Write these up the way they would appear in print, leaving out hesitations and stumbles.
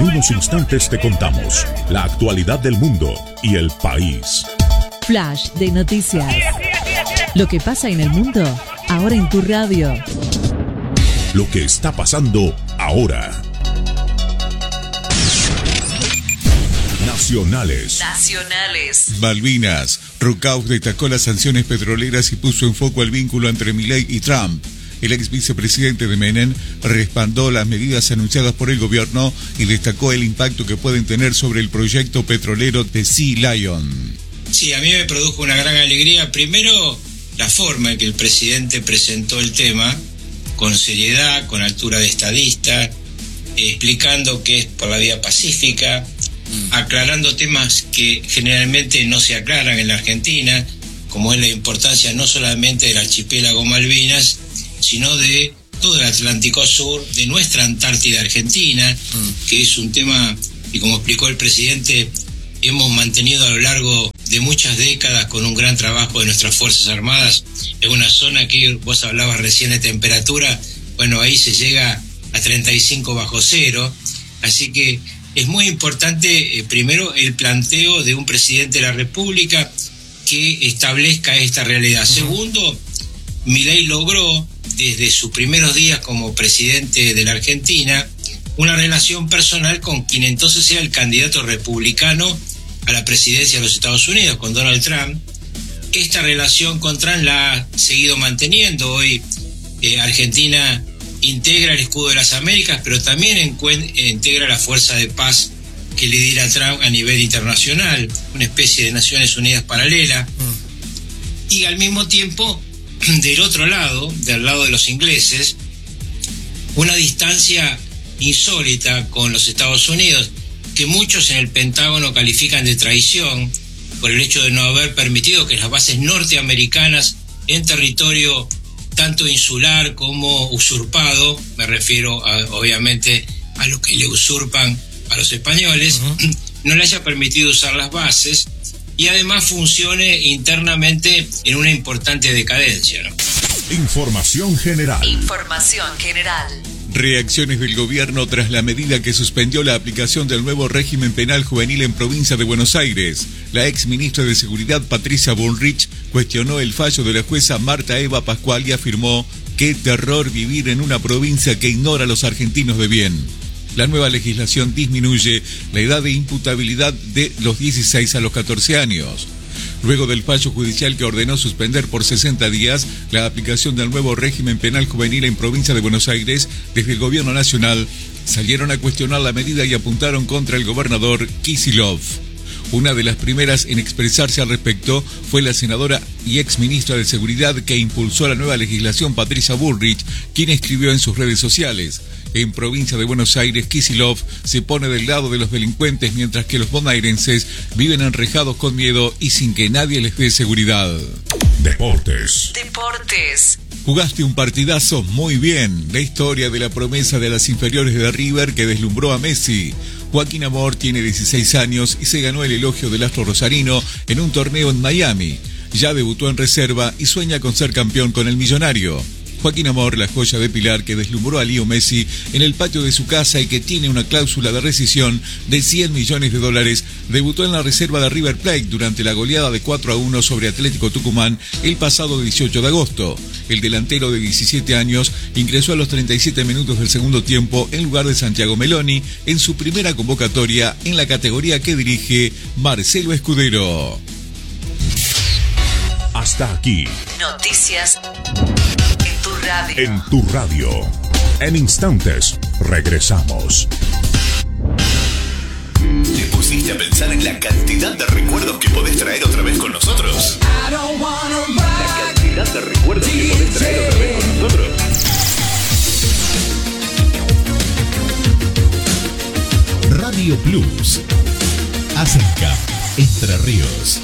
unos instantes te contamos la actualidad del mundo y el país. Flash de noticias. Lo que pasa en el mundo, ahora en tu radio. Lo que está pasando ahora. Nacionales. Malvinas. Rocauf destacó las sanciones petroleras y puso en foco el vínculo entre Milei y Trump. El ex vicepresidente de Menem respaldó las medidas anunciadas por el gobierno y destacó el impacto que pueden tener sobre el proyecto petrolero de Sea Lion. Sí, a mí me produjo una gran alegría. Primero, la forma en que el presidente presentó el tema, con seriedad, con altura de estadista, explicando que es por la vía pacífica, aclarando temas que generalmente no se aclaran en la Argentina, como es la importancia no solamente del archipiélago Malvinas, sino de todo el Atlántico Sur, de nuestra Antártida Argentina, que es un tema que, como explicó el presidente, hemos mantenido a lo largo de muchas décadas con un gran trabajo de nuestras Fuerzas Armadas. Es una zona que vos hablabas recién de temperatura, bueno, ahí se llega a 35 bajo cero, así que es muy importante, primero, el planteo de un presidente de la República que establezca esta realidad. Segundo, Milei logró, desde sus primeros días como presidente de la Argentina, una relación personal con quien entonces era el candidato republicano a la presidencia de los Estados Unidos, con Donald Trump. Esta relación con Trump la ha seguido manteniendo. Hoy Argentina integra el escudo de las Américas, pero también integra la fuerza de paz que lidera Trump a nivel internacional, una especie de Naciones Unidas paralela. Y al mismo tiempo, del otro lado, del lado de los ingleses, una distancia insólita con los Estados Unidos, que muchos en el Pentágono califican de traición por el hecho de no haber permitido que las bases norteamericanas en territorio tanto insular como usurpado, me refiero obviamente a lo que le usurpan a los españoles, no le haya permitido usar las bases y además funcione internamente en una importante decadencia, ¿no? Información general. Reacciones del gobierno tras la medida que suspendió la aplicación del nuevo régimen penal juvenil en provincia de Buenos Aires. La ex ministra de Seguridad, Patricia Bullrich, cuestionó el fallo de la jueza Marta Eva Pascual y afirmó: "Qué terror vivir en una provincia que ignora a los argentinos de bien". La nueva legislación disminuye la edad de imputabilidad de los 16 a los 14 años. Luego del fallo judicial que ordenó suspender por 60 días la aplicación del nuevo régimen penal juvenil en provincia de Buenos Aires, desde el gobierno nacional salieron a cuestionar la medida y apuntaron contra el gobernador Kicillof. Una de las primeras en expresarse al respecto fue la senadora y exministra de Seguridad que impulsó la nueva legislación, Patricia Bullrich, quien escribió en sus redes sociales: "En provincia de Buenos Aires, Kicillof se pone del lado de los delincuentes mientras que los bonaerenses viven enrejados con miedo y sin que nadie les dé seguridad". Deportes. Jugaste un partidazo muy bien. La historia de la promesa de las inferiores de River que deslumbró a Messi. Joaquín Amor tiene 16 años y se ganó el elogio del astro rosarino en un torneo en Miami. Ya debutó en reserva y sueña con ser campeón con el Millonario. Joaquín Amor, la joya de Pilar que deslumbró a Leo Messi en el patio de su casa y que tiene una cláusula de rescisión de $100 millones, debutó en la reserva de River Plate durante la goleada de 4-1 sobre Atlético Tucumán el pasado 18 de agosto. El delantero de 17 años ingresó a los 37 minutos del segundo tiempo en lugar de Santiago Meloni en su primera convocatoria en la categoría que dirige Marcelo Escudero. Hasta aquí. Noticias En tu radio. En instantes, regresamos. ¿Te pusiste a pensar en la cantidad de recuerdos que podés traer otra vez con nosotros? La cantidad de recuerdos que podés traer otra vez con nosotros. Radio Plus. Acerca Entre Ríos.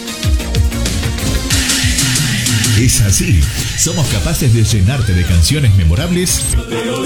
Es así, somos capaces de llenarte de canciones memorables